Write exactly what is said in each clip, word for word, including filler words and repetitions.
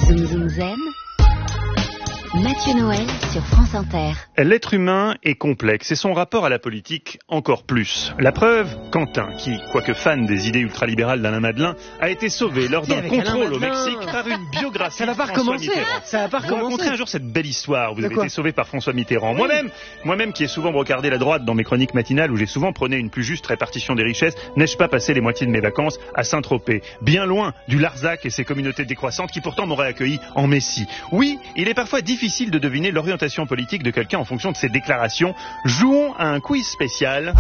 Zoom Zoom Zen, Mathieu Noël sur France Inter. L'être humain est complexe et son rapport à la politique encore plus. La preuve, Quentin, qui, quoique fan des idées ultralibérales d'Alain Madelin, a été sauvé lors d'un contrôle au Mexique par une biographie Ça va pas de François recommencer. Mitterrand. Ça va pas Vous racontez recommencer. un jour cette belle histoire. Vous De avez quoi été sauvé par François Mitterrand. Moi-même, moi-même qui ai souvent brocardé la droite dans mes chroniques matinales où j'ai souvent prôné une plus juste répartition des richesses, n'ai-je pas passé les moitiés de mes vacances à Saint-Tropez, bien loin du Larzac et ses communautés décroissantes qui pourtant m'auraient accueilli en Messie. Oui, il est parfois difficile de deviner l'orientation politique de quelqu'un en fonction de ses déclarations. Jouons à un quiz spécial.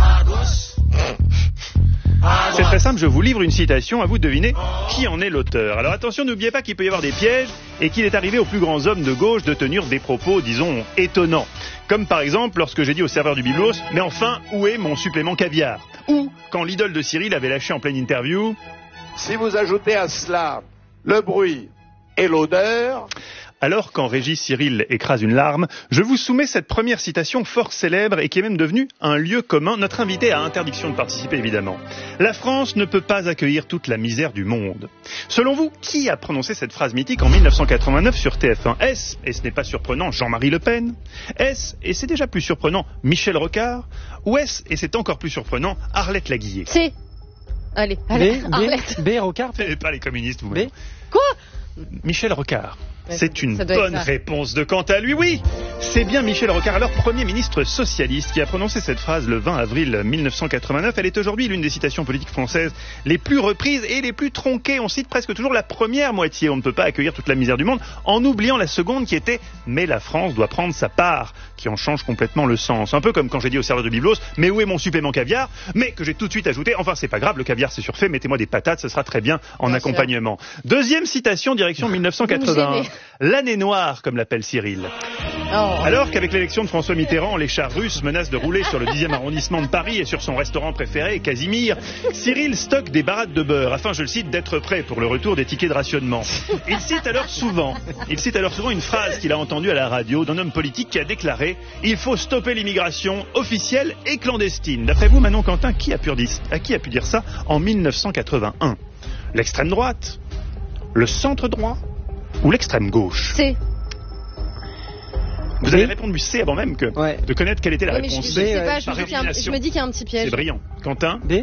C'est très simple, je vous livre une citation, à vous de deviner qui en est l'auteur. Alors attention, n'oubliez pas qu'il peut y avoir des pièges et qu'il est arrivé aux plus grands hommes de gauche de tenir des propos, disons, étonnants. Comme par exemple lorsque j'ai dit au serveur du biblos, mais enfin, où est mon supplément caviar? Ou quand l'idole de Cyril avait lâché en pleine interview, si vous ajoutez à cela le bruit et l'odeur... Alors quand Régis Cyril écrase une larme, je vous soumets cette première citation fort célèbre et qui est même devenue un lieu commun. Notre invité a interdiction de participer évidemment. La France ne peut pas accueillir toute la misère du monde. Selon vous, qui a prononcé cette phrase mythique en mille neuf cent quatre-vingt-neuf sur T F un? Est-ce, et ce n'est pas surprenant, Jean-Marie Le Pen? Est-ce, et c'est déjà plus surprenant, Michel Rocard? Ou est-ce, et c'est encore plus surprenant, Arlette Laguillet? C. Allez, allez, B, Arlette. B, B, Rocard. C'est pas les communistes, vous. B. Quoi? Michel Rocard. Ouais, C'est une ça doit être bonne ça. réponse de Quentin, lui, oui. C'est bien Michel Rocard, alors Premier ministre socialiste, qui a prononcé cette phrase le vingt avril mille neuf cent quatre-vingt-neuf. Elle est aujourd'hui l'une des citations politiques françaises les plus reprises et les plus tronquées. On cite presque toujours la première moitié. On ne peut pas accueillir toute la misère du monde, en oubliant la seconde qui était « Mais la France doit prendre sa part », qui en change complètement le sens. Un peu comme quand j'ai dit au serveur de biblos « Mais où est mon supplément caviar ?» mais que j'ai tout de suite ajouté « Enfin, c'est pas grave, le caviar c'est surfait, mettez-moi des patates, ce sera très bien en Bien accompagnement. » Deuxième citation, direction mille neuf cent quatre-vingt-un. L'année noire, comme l'appelle Cyril. Oh. Alors qu'avec l'élection de François Mitterrand, les chars russes menacent de rouler sur le dixième arrondissement de Paris et sur son restaurant préféré, Casimir, Cyril stocke des barattes de beurre afin, je le cite, d'être prêt pour le retour des tickets de rationnement. Il cite alors souvent, il cite alors souvent une phrase qu'il a entendue à la radio d'un homme politique qui a déclaré « Il faut stopper l'immigration officielle et clandestine ». D'après vous, Manon Quentin, qui a pu dire, à qui a pu dire ça en mille neuf cent quatre-vingt-un? L'extrême droite? Le centre droit? Ou l'extrême gauche? C. Vous avez répondu C avant même que Ouais. de connaître quelle était la Oui, mais je, réponse je C. sais ouais. pas, je, Par me dis qu'il y a un- élimination. je me dis qu'il y a un petit C'est piège. brillant. Quentin, B.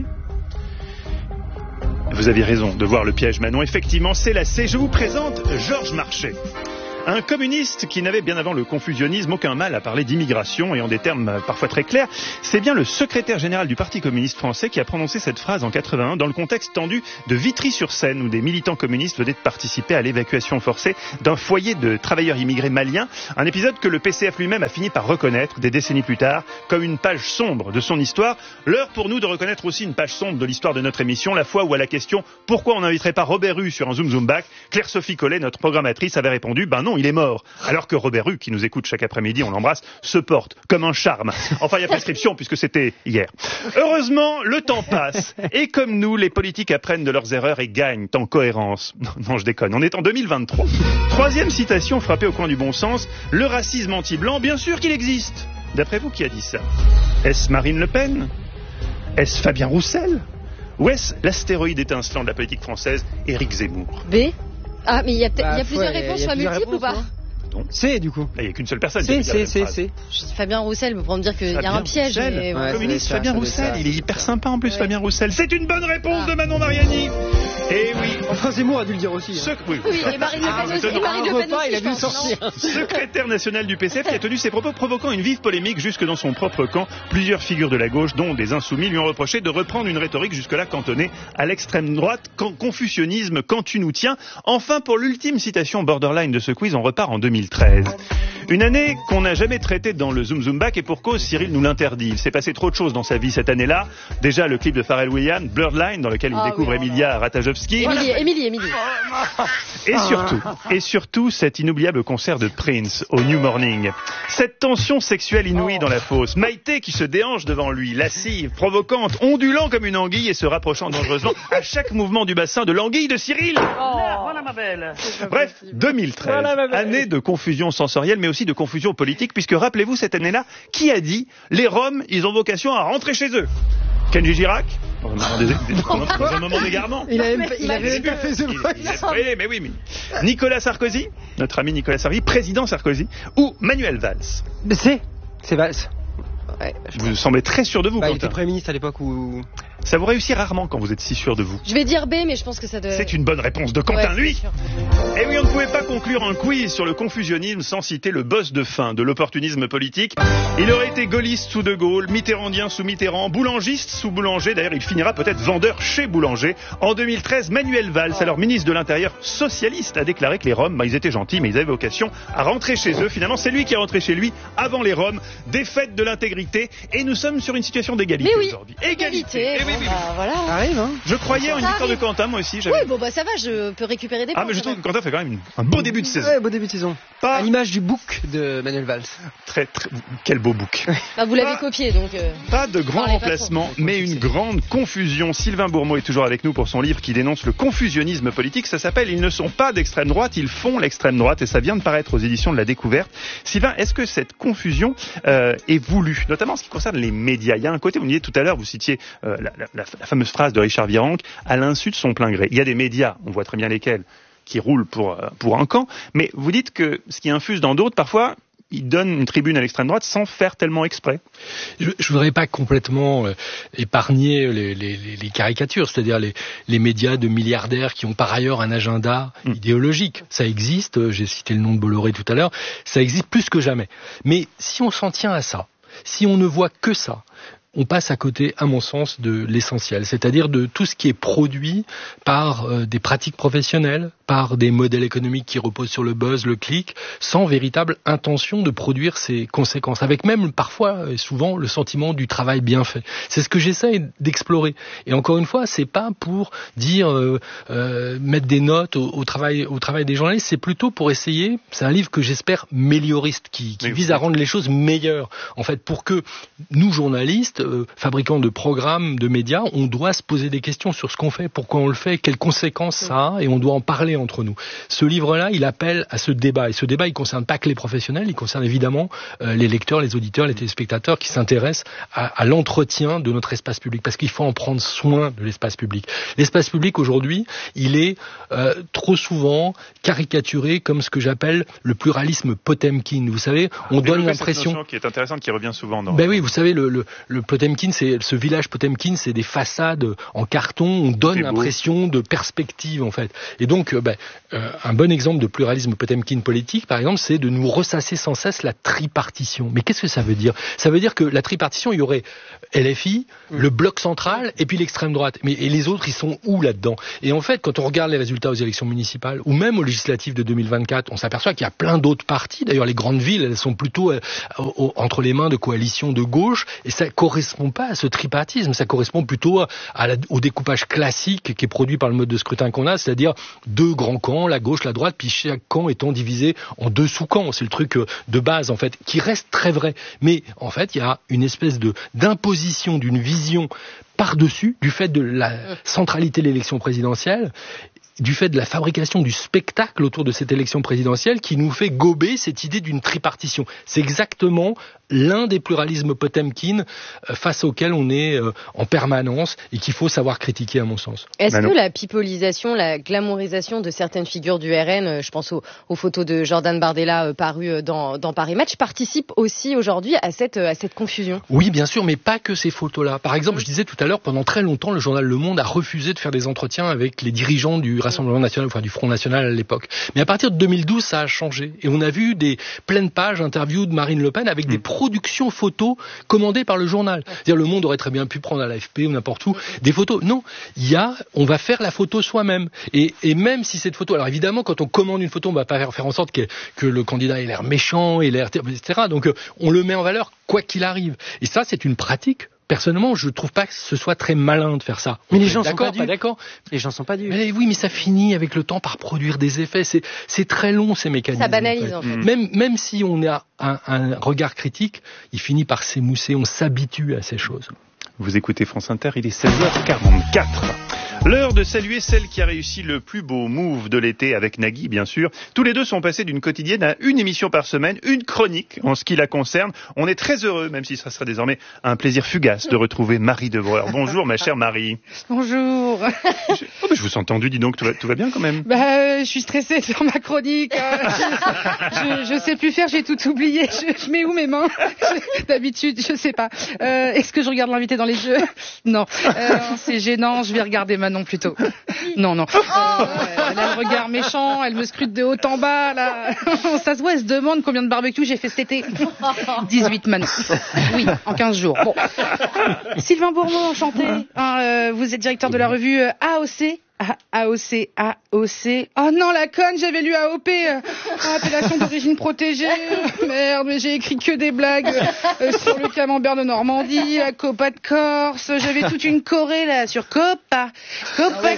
vous aviez raison de voir le piège, Manon. Effectivement, c'est la C. Je vous présente Georges Marchais. Un communiste qui n'avait bien avant le confusionnisme aucun mal à parler d'immigration et en des termes euh, parfois très clairs. C'est bien le secrétaire général du Parti communiste français qui a prononcé cette phrase en quatre-vingt-un dans le contexte tendu de Vitry-sur-Seine où des militants communistes venaient de participer à l'évacuation forcée d'un foyer de travailleurs immigrés maliens. Un épisode que le P C F lui-même a fini par reconnaître des décennies plus tard comme une page sombre de son histoire. L'heure pour nous de reconnaître aussi une page sombre de l'histoire de notre émission, la fois où à la question « Pourquoi on n'inviterait pas Robert Hue sur un Zoom Zoom Back ?», Claire-Sophie Collet, notre programmatrice, avait répondu « Ben non, il est mort ». Alors que Robert Hue, qui nous écoute chaque après-midi, on l'embrasse, se porte comme un charme. Enfin, il y a prescription puisque c'était hier. Heureusement, le temps passe. Et comme nous, les politiques apprennent de leurs erreurs et gagnent en cohérence. Non, non, je déconne. On est en deux mille vingt-trois. Troisième citation frappée au coin du bon sens. Le racisme anti-blanc, bien sûr qu'il existe. D'après vous, qui a dit ça? Est-ce Marine Le Pen? Est-ce Fabien Roussel? Ou est-ce l'astéroïde étincelant de la politique française, Éric Zemmour? B. Ah, mais il y a, peut-être- Bah, il y a plusieurs ouais, réponses il y a choix plusieurs multiples ou pas? réponses, C, du coup. Là, il n'y a qu'une seule personne. qui C, peut dire la C, même C, phrase. C. Je dis Fabien Roussel, mais pour me dire qu'il y a Fabien un piège. Roussel, mais- Ouais, communiste ça doit être Fabien ça, ça Roussel, doit être il est hyper sympa en plus, Ouais. Fabien Roussel. C'est une bonne réponse Ah. de Manon Mariani. Et oui, Enfin, Zemmour a dû le dire aussi. ce... Hein. oui, Oui, et Marine Le Ah, Pen aussi. étonnant. Et Marine Le Un Pen repas, aussi, il a je dû le pense, non sortir. secrétaire national du P C F qui a tenu ses propos provoquant une vive polémique jusque dans son propre camp. Plusieurs figures de la gauche, dont des insoumis, lui ont reproché de reprendre une rhétorique jusque-là cantonnée à l'extrême droite. Quand confusionnisme, quand tu nous tiens. Enfin, pour l'ultime citation borderline de ce quiz, on repart en deux mille treize. Une année qu'on n'a jamais traitée dans le Zoom Zoom Back et pour cause, Cyril nous l'interdit. Il s'est passé trop de choses dans sa vie cette année-là. Déjà, le clip de Pharrell Williams, Birdline, dans lequel il Ah découvre oui. Emilia Ratajkowski. Émilie, Émilie, Émilie. Et surtout, et surtout, cet inoubliable concert de Prince au New Morning. Cette tension sexuelle inouïe dans la fosse. Maïté qui se déhanche devant lui, lascive, provocante, ondulant comme une anguille et se rapprochant dangereusement à chaque mouvement du bassin de l'anguille de Cyril. Voilà ma belle. Bref, deux mille treize, Voilà, ma belle. année de confusion sensorielle, mais aussi de confusion politique, puisque rappelez-vous cette année-là, qui a dit « Les Roms, ils ont vocation à rentrer chez eux » Kenji Girac dans un moment des- des- dans un moment d'égarement. Il avait, il mais- avait même pas fait The Il- Voice. il a- oui, mais oui, mais Nicolas Sarkozy, notre ami Nicolas Sarkozy, président Sarkozy, ou Manuel Valls. Mais c'est, c'est Valls. Ouais, Vous semblez très sûr de vous, Bah, il Quentin. était Premier ministre à l'époque où. Ça vous réussit rarement quand vous êtes si sûr de vous. Je vais dire B, mais je pense que ça doit. C'est une bonne réponse de Quentin, Ouais, c'est lui. sûr. Et oui, on ne pouvait pas conclure un quiz sur le confusionnisme sans citer le boss de fin de l'opportunisme politique. Il aurait été gaulliste sous De Gaulle, mitterrandien sous Mitterrand, boulangiste sous Boulanger. D'ailleurs, il finira peut-être vendeur chez Boulanger. En deux mille treize, Manuel Valls, alors ministre de l'Intérieur socialiste, a déclaré que les Roms, bah, ils étaient gentils, mais ils avaient vocation à rentrer chez eux. Finalement, c'est lui qui est rentré chez lui avant les Roms. Défaite de l'intégrité. Et nous sommes sur une situation d'égalité Mais oui, aujourd'hui. égalité. Eh oui, bon, oui, bah, oui. voilà. Ça arrive, hein. Je croyais en une Ça victoire de arrive. Quentin, moi aussi. Oui, j'avais- bon bah ça va, je peux récupérer des points. Ah, mais je ça trouve va. que Quentin fait quand même une- un beau début de saison. Ouais, beau début de saison. Pas- À l'image du book de Manuel Valls. Très, très, quel beau bouc. Ah, vous l'avez Pas- copié, donc. euh, Pas de grand Parlez pas remplacement, mais une grande confusion. Sylvain Bourmeau est toujours avec nous pour son livre qui dénonce le confusionnisme politique. Ça s'appelle « Ils ne sont pas d'extrême droite, ils font l'extrême droite » et ça vient de paraître aux éditions de La Découverte. Sylvain, est-ce que cette confusion euh, est voulue, notamment en ce qui concerne les médias? Il y a un côté, vous me disiez tout à l'heure, vous citiez euh, la, la, la, la fameuse phrase de Richard Virenque, à l'insu de son plein gré. Il y a des médias, on voit très bien lesquels, qui roulent pour, euh, pour un camp, mais vous dites que ce qui infuse dans d'autres, parfois, ils donnent une tribune à l'extrême droite sans faire tellement exprès. Je ne voudrais pas complètement euh, épargner les, les, les caricatures, c'est-à-dire les, les médias de milliardaires qui ont par ailleurs un agenda Mm. idéologique. Ça existe, euh, j'ai cité le nom de Bolloré tout à l'heure, ça existe plus que jamais. Mais si on s'en tient à ça, si on ne voit que ça, on passe à côté, à mon sens, de l'essentiel, c'est-à-dire de tout ce qui est produit par euh, des pratiques professionnelles, par des modèles économiques qui reposent sur le buzz, le clic, sans véritable intention de produire ces conséquences, avec même parfois et souvent le sentiment du travail bien fait. C'est ce que j'essaie d'explorer. Et encore une fois, c'est pas pour dire euh, euh, mettre des notes au, au travail, au travail des journalistes, c'est plutôt pour essayer. C'est un livre que j'espère mélioriste, qui, qui Oui, vise oui. à rendre les choses meilleures. En fait, pour que nous journalistes, euh, fabricants de programmes, de médias, on doit se poser des questions sur ce qu'on fait, pourquoi on le fait, quelles conséquences ça a, et on doit en parler entre nous. Ce livre-là, il appelle à ce débat, et ce débat, il concerne pas que les professionnels, il concerne évidemment euh, les lecteurs, les auditeurs, les téléspectateurs qui s'intéressent à, à l'entretien de notre espace public, parce qu'il faut en prendre soin de l'espace public. L'espace public aujourd'hui, il est euh, trop souvent caricaturé comme ce que j'appelle le pluralisme Potemkin. Vous savez, on donne Développer cette l'impression. notion qui est intéressante, qui revient souvent dans. Ben oui, vous savez, le, le, le Potemkin, c'est ce village Potemkin, c'est des façades en carton. On donne C'est beau. l'impression de perspective, en fait. Et donc, euh, ben, euh, un bon exemple de pluralisme Potemkin politique, par exemple, c'est de nous ressasser sans cesse la tripartition. Mais qu'est-ce que ça veut dire? Ça veut dire que la tripartition, il y aurait L F I, Mm. le bloc central, et puis l'extrême droite. Mais et les autres, ils sont où là-dedans? Et en fait, quand on regarde les résultats aux élections municipales, ou même aux législatives de deux mille vingt-quatre, on s'aperçoit qu'il y a plein d'autres partis. D'ailleurs, les grandes villes, elles sont plutôt euh, au- au- entre les mains de coalitions de gauche, et ça correspond pas à ce tripartisme. Ça correspond plutôt à la, au découpage classique qui est produit par le mode de scrutin qu'on a, c'est-à-dire deux grands camps, la gauche, la droite, puis chaque camp étant divisé en deux sous-camps. C'est le truc euh, de base, en fait, qui reste très vrai. Mais en fait, il y a une espèce de d'imposition d'une vision par-dessus, du fait de la centralité de l'élection présidentielle, du fait de la fabrication du spectacle autour de cette élection présidentielle qui nous fait gober cette idée d'une tripartition. C'est exactement l'un des pluralismes Potemkin euh, face auquel on est euh, en permanence et qu'il faut savoir critiquer, à mon sens. Est-ce Manon. que la pipolisation, la glamourisation de certaines figures du R N, euh, je pense aux, aux photos de Jordan Bardella euh, parues euh, dans, dans Paris Match, participe aussi aujourd'hui à cette, euh, à cette confusion? Oui, bien sûr, mais pas que ces photos-là. Par exemple, je disais tout à l'heure, pendant très longtemps, le journal Le Monde a refusé de faire des entretiens avec les dirigeants du Rassemblement national, enfin du Front national à l'époque. Mais à partir de deux mille douze, ça a changé. Et on a vu des pleines pages interviews de Marine Le Pen avec des productions photos commandées par le journal. C'est-à-dire, Le Monde aurait très bien pu prendre à l'A F P ou n'importe où des photos. Non, il y a, on va faire la photo soi-même. Et, et même si cette photo, alors évidemment, quand on commande une photo, on va pas faire, faire en sorte que, que le candidat ait l'air méchant, ait l'air, et cetera. Donc, euh, on le met en valeur quoi qu'il arrive. Et ça, c'est une pratique. Personnellement, je trouve pas que ce soit très malin de faire ça. Mais les Vous gens êtes sont d'accord, pas dupes. d'accord. Les gens sont pas dupes. Mais oui, mais ça finit avec le temps par produire des effets. C'est, c'est très long, ces mécanismes. Ça banalise, en en fait. fait. Mm. Même, même si on a un, un regard critique, il finit par s'émousser. On s'habitue à ces choses. Vous écoutez France Inter, il est seize heures quarante-quatre. L'heure de saluer celle qui a réussi le plus beau move de l'été avec Nagui, bien sûr. Tous les deux sont passés d'une quotidienne à une émission par semaine, une chronique en ce qui la concerne. On est très heureux, même si ça sera désormais un plaisir fugace de retrouver Marie Debreur. Bonjour ma chère Marie. Bonjour. Je, oh, bah, je vous ai entendu, dis donc, tout va, tout va bien quand même. Bah, euh, je suis stressée sur ma chronique. Euh, je, je sais plus faire, j'ai tout oublié. Je, je mets où mes mains? je, D'habitude, je sais pas. Euh, est-ce que je regarde l'invité dans les yeux? Non. Euh, c'est gênant, je vais regarder Manon plutôt. Non, non. Euh, elle a le regard méchant, elle me scrute de haut en bas, là. Ça se voit, elle se demande combien de barbecues j'ai fait cet été. dix-huit Manon. Oui, en quinze jours. Bon. Sylvain Bourmeau, enchanté. Hein, euh, vous êtes directeur de la revue euh, A O C. A O C, A O C. Oh non, la conne, j'avais lu A O P. Euh, appellation d'origine protégée. Merde, mais j'ai écrit que des blagues euh, sur le camembert de Normandie, la Copa de Corse. J'avais toute une choré là sur Copa. Copa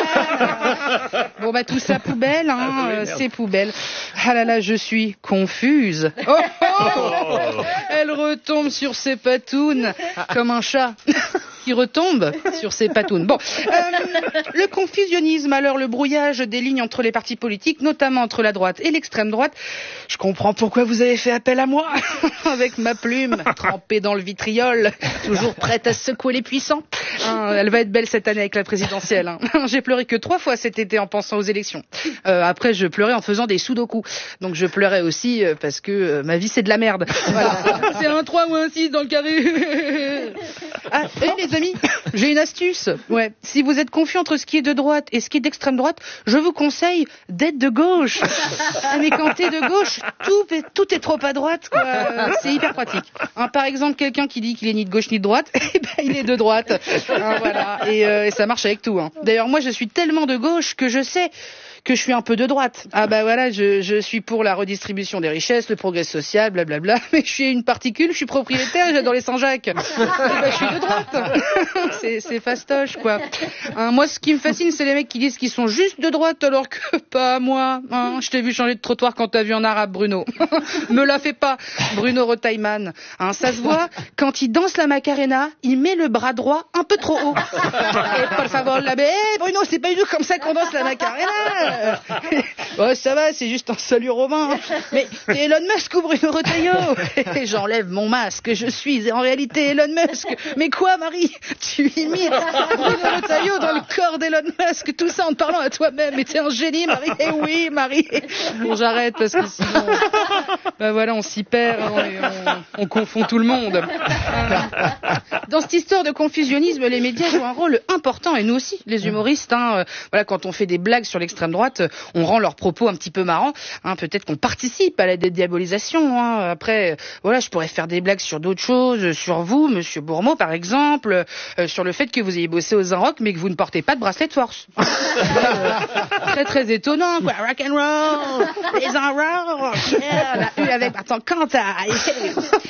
Cabana. Bon bah tout ça poubelle, hein. Ah, oui, euh, c'est poubelle. Ah là là, je suis confuse. Oh, oh Elle retombe sur ses patounes comme un chat qui retombe sur ses patounes. Bon, euh, le confusionnisme, alors le brouillage des lignes entre les partis politiques, notamment entre la droite et l'extrême droite. Je comprends pourquoi vous avez fait appel à moi, avec ma plume trempée dans le vitriol, toujours prête à secouer les puissants. Hein, elle va être belle cette année avec la présidentielle. Hein. J'ai pleuré que trois fois cet été en pensant aux élections. Euh, après, je pleurais en faisant des sudoku. Donc je pleurais aussi euh, parce que euh, ma vie c'est de la merde. Voilà. C'est un trois ou un six dans le carré. Ah, et les amis, j'ai une astuce. Ouais, si vous êtes confus entre ce qui est de droite et ce qui est d'extrême droite, je vous conseille d'être de gauche. Mais quand t'es de gauche, tout est, tout est trop à droite, quoi. C'est hyper pratique. Hein, par exemple, quelqu'un qui dit qu'il est ni de gauche ni de droite, eh ben, il est de droite. Hein, voilà. Et, euh, et ça marche avec tout. Hein. D'ailleurs, moi, je suis tellement de gauche que je sais que je suis un peu de droite. Ah bah voilà, je, je suis pour la redistribution des richesses, le progrès social, blablabla. Mais je suis une particule, je suis propriétaire, j'adore les Saint-Jacques. Et bah je suis de droite. c'est, c'est fastoche, quoi. Hein, moi, ce qui me fascine, c'est les mecs qui disent qu'ils sont juste de droite alors que pas moi. Hein, je t'ai vu changer de trottoir quand t'as vu en arabe, Bruno. Me la fais pas, Bruno Retailleman. Hein, ça se voit, quand il danse la Macarena, il met le bras droit un peu trop haut. Et por favor, la bé, Bruno, c'est pas du tout comme ça qu'on danse la Macarena. Ouais, ça va, c'est juste un salut romain. Mais t'es Elon Musk ou Bruno Retailleau? J'enlève mon masque, je suis en réalité Elon Musk. Mais quoi, Marie? Tu imites Bruno Retailleau dans le corps d'Elon Musk, tout ça en te parlant à toi-même. Mais t'es un génie, Marie. Eh oui, Marie. Bon, j'arrête parce que sinon, bah voilà, on s'y perd, on, on, on confond tout le monde. Dans cette histoire de confusionnisme, les médias jouent un rôle important, et nous aussi, les humoristes. Hein, voilà, quand on fait des blagues sur l'extrême droite, on rend leurs propos un petit peu marrants. Hein, peut-être qu'on participe à la dédiabolisation. Hein. Après, voilà, je pourrais faire des blagues sur d'autres choses, sur vous, Monsieur Bourmeau, par exemple, euh, sur le fait que vous ayez bossé aux Inrock, mais que vous ne portez pas de bracelet de force. euh, très très étonnant, quoi. Rock and roll, les Inrock, yeah, la U avec, attends, quand t'as